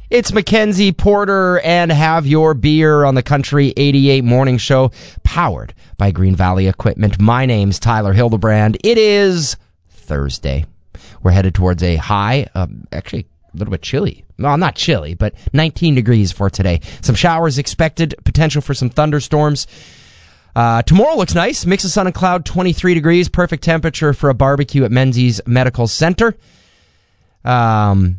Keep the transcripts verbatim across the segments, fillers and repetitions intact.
It's Mackenzie Porter and Have Your Beer on the Country eighty-eight Morning Show, powered by Green Valley Equipment. My name's Tyler Hildebrand. It is Thursday. We're headed towards a high, um, actually a little bit chilly. Well, not chilly, but nineteen degrees for today. Some showers expected, potential for some thunderstorms. Uh, tomorrow looks nice. Mix of sun and cloud, twenty-three degrees. Perfect temperature for a barbecue at Menzies Medical Center. Um...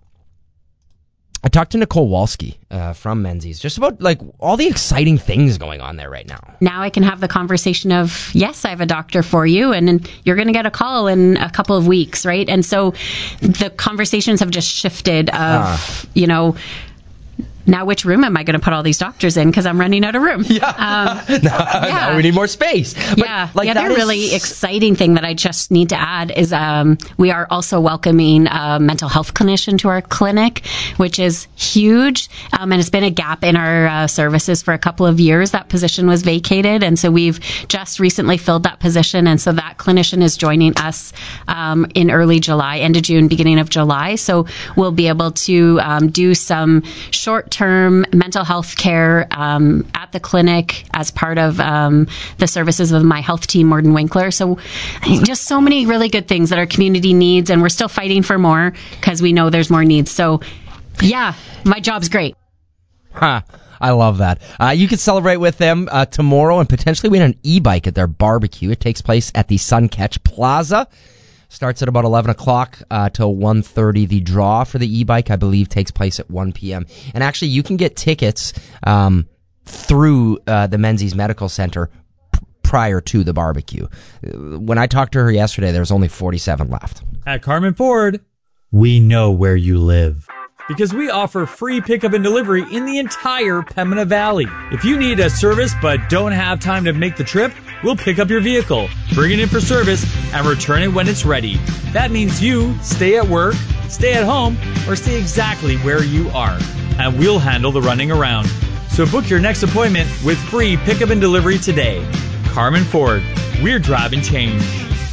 I talked to Nicole Walski uh, from Menzies just about like all the exciting things going on there right now. Now I can have the conversation of, yes, I have a doctor for you, and, and you're going to get a call in a couple of weeks, right? And so the conversations have just shifted of, ah. you know, now which room am I going to put all these doctors in because I'm running out of room? Yeah. Um, no, yeah. Now we need more space. But yeah. Like the other is... really exciting thing that I just need to add is um, we are also welcoming a mental health clinician to our clinic, which is huge. Um, and it's been a gap in our uh, services for a couple of years. That position was vacated. And so we've just recently filled that position. And so that clinician is joining us um, in early July, end of June, beginning of July. So we'll be able to um, do some short term mental health care um, at the clinic as part of um, the services of my health team, Morden Winkler. So just so many really good things that our community needs, and we're still fighting for more because we know there's more needs. So yeah, my job's great. Huh. I love that. Uh, you can celebrate with them uh, tomorrow and potentially win an e-bike at their barbecue. It takes place at the Suncatch Plaza. Starts at about eleven o'clock uh, till one thirty. The draw for the e-bike, I believe, takes place at one p.m. And actually, you can get tickets um, through uh, the Menzies Medical Center p- prior to the barbecue. When I talked to her yesterday, there was only forty-seven left. At Carmen Ford, we know where you live, because we offer free pickup and delivery in the entire Pembina Valley. If you need a service but don't have time to make the trip, we'll pick up your vehicle, bring it in for service, and return it when it's ready. That means you stay at work, stay at home, or stay exactly where you are, and we'll handle the running around. So book your next appointment with free pickup and delivery today. Carmen Ford, we're driving change.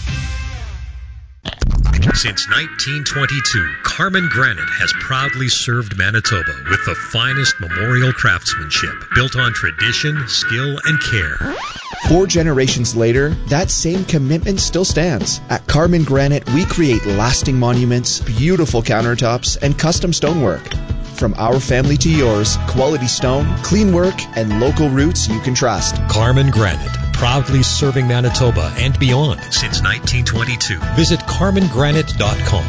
Since nineteen twenty-two, Carmen Granite has proudly served Manitoba with the finest memorial craftsmanship built on tradition, skill, and care. Four generations later, that same commitment still stands. At Carmen Granite, we create lasting monuments, beautiful countertops, and custom stonework. From our family to yours, quality stone, clean work, and local roots you can trust. Carmen Granite, proudly serving Manitoba and beyond since nineteen twenty-two. Visit carmen granite dot com.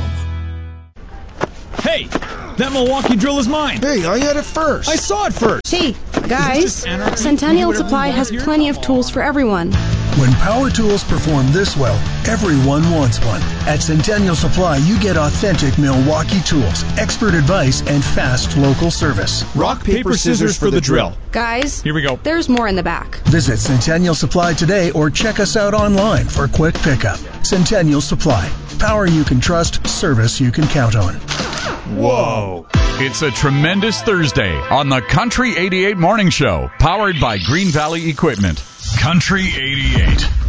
Hey, that Milwaukee drill is mine. Hey, I had it first. I saw it first. Hey, guys, Centennial Supply has plenty of tools for everyone. When power tools perform this well, everyone wants one. At Centennial Supply, you get authentic Milwaukee tools, expert advice, and fast local service. Rock, paper, scissors for the drill. Guys, here we go. There's more in the back. Visit Centennial Supply today or check us out online for quick pickup. Centennial Supply. Power you can trust, service you can count on. Whoa. It's a tremendous Thursday on the Country eighty-eight Morning Show, powered by Green Valley Equipment. Country eighty-eight.